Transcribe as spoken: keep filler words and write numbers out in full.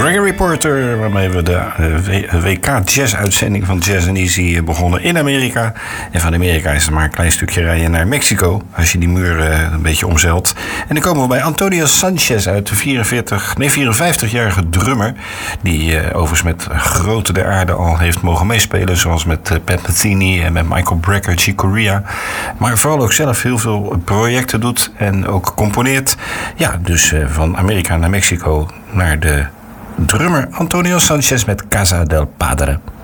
Reggae Reporter, waarmee we de W K Jazz-uitzending van Jazz and Easy begonnen in Amerika. En van Amerika is het maar een klein stukje rijden naar Mexico, als je die muur een beetje omzeilt. En dan komen we bij Antonio Sanchez uit, de vierenveertig, nee, vierenvijftigjarige drummer, die uh, overigens met grote der aarde al heeft mogen meespelen, zoals met uh, Pat Metheny en met Michael Brecker, Chick Corea. Maar vooral ook zelf heel veel projecten doet en ook componeert. Ja, dus uh, van Amerika naar Mexico naar de drummer Antonio Sanchez met Casa del Padre.